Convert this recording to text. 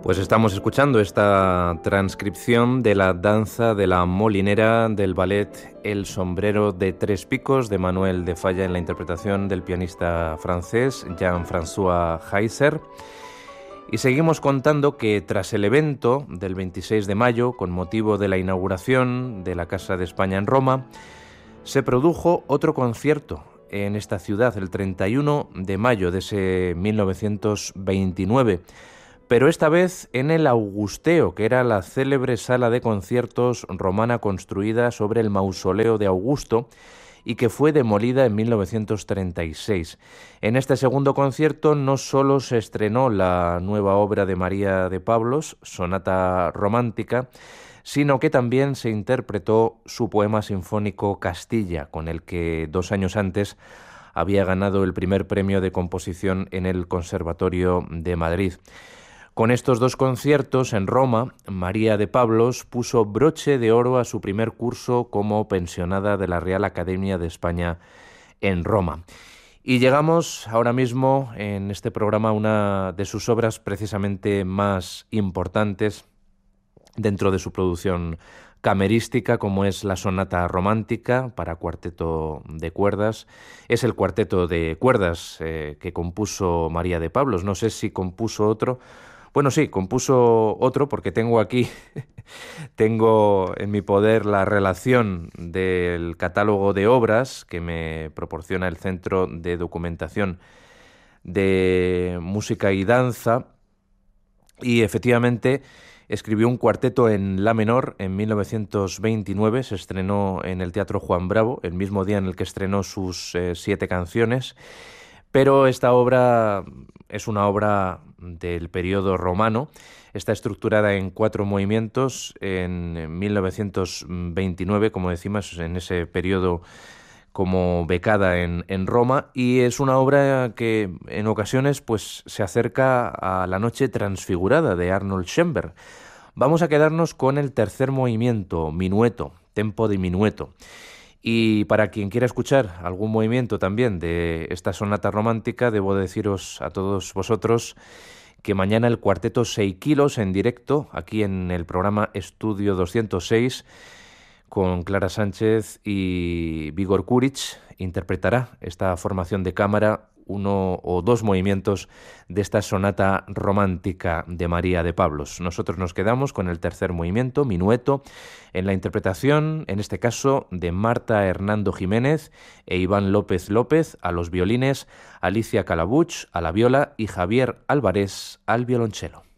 Pues estamos escuchando esta transcripción de la danza de la molinera del ballet El sombrero de tres picos de Manuel de Falla en la interpretación del pianista francés Jean-François Heiser. Y seguimos contando que tras el evento del 26 de mayo, con motivo de la inauguración de la Casa de España en Roma, se produjo otro concierto en esta ciudad el 31 de mayo de ese 1929, pero esta vez en el Augusteo, que era la célebre sala de conciertos romana construida sobre el mausoleo de Augusto y que fue demolida en 1936. En este segundo concierto no solo se estrenó la nueva obra de María de Pablos, Sonata Romántica, sino que también se interpretó su poema sinfónico Castilla, con el que 2 años antes había ganado el primer premio de composición en el Conservatorio de Madrid. Con estos 2 conciertos en Roma, María de Pablos puso broche de oro a su primer curso como pensionada de la Real Academia de España en Roma. Y llegamos ahora mismo en este programa a una de sus obras precisamente más importantes dentro de su producción camerística, como es la Sonata Romántica para cuarteto de cuerdas. Es el cuarteto de cuerdas que compuso María de Pablos. No sé si compuso otro. Bueno, sí, compuso otro porque tengo aquí, tengo en mi poder la relación del catálogo de obras que me proporciona el Centro de Documentación de Música y Danza, y efectivamente escribió un cuarteto en la menor en 1929, se estrenó en el Teatro Juan Bravo, el mismo día en el que estrenó sus 7 canciones, pero esta obra es una obra del periodo romano. Está estructurada en 4 movimientos en 1929, como decimos, en ese periodo como becada en Roma, y es una obra que en ocasiones pues se acerca a La noche transfigurada de Arnold Schoenberg. Vamos a quedarnos con el tercer movimiento, minueto, tempo de minueto. Y para quien quiera escuchar algún movimiento también de esta sonata romántica, debo deciros a todos vosotros que mañana el cuarteto 6 kilos en directo, aquí en el programa Estudio 206, con Clara Sánchez y Vigor Kuric, interpretará esta formación de cámara 1 o 2 movimientos de esta sonata romántica de María de Pablos. Nosotros nos quedamos con el tercer movimiento, minueto, en la interpretación, en este caso, de Marta Hernando Jiménez e Iván López López a los violines, Alicia Calabuch a la viola y Javier Álvarez al violonchelo.